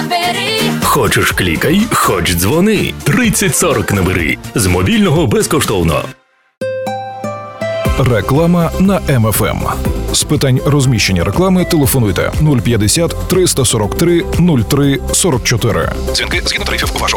набери. Хочеш клікай, хоч дзвони. 3040 набери. З мобільного безкоштовно. Реклама на МФМ. З питань розміщення реклами телефонуйте 050 343 03 44. Дзвінки згідно тарифів вашого